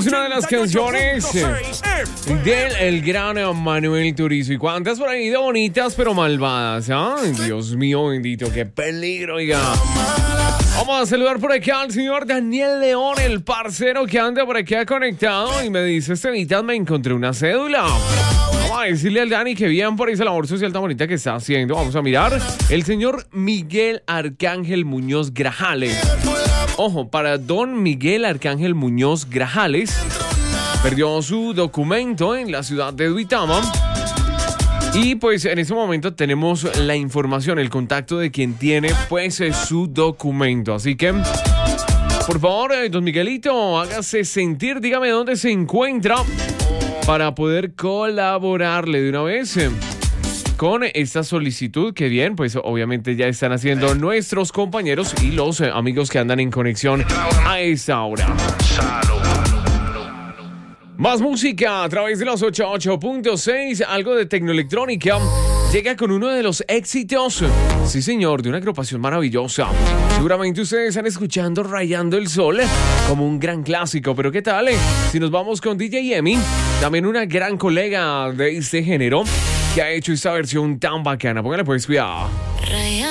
es una de las canciones del el gran Manuel Turizo. ¿Y cuántas por ahí de bonitas pero malvadas? Ay, Dios mío bendito, qué peligro, oiga. Vamos a saludar por acá al señor Daniel León, el parcero que anda por aquí conectado y me dice, Estevitas, me encontré una cédula. Vamos a decirle al Dani que bien por esa labor social tan bonita que está haciendo. Vamos a mirar. El señor Miguel Arcángel Muñoz Grajales. Ojo, para don Miguel Arcángel Muñoz Grajales, perdió su documento en la ciudad de Duitama. Y pues en este momento tenemos la información, el contacto de quien tiene pues su documento. Así que, por favor, don Miguelito, hágase sentir, dígame dónde se encuentra para poder colaborarle de una vez con esta solicitud que bien, pues obviamente ya están haciendo nuestros compañeros y los amigos que andan en conexión a esta hora. Más música a través de los 88.6, algo de tecnoelectrónica. Llega con uno de los éxitos, sí señor, de una agrupación maravillosa. Seguramente ustedes están escuchando Rayando el Sol como un gran clásico, pero ¿qué tal? Si nos vamos con DJ Emi, también una gran colega de este género que ha hecho esta versión tan bacana. Póngale pues cuidado.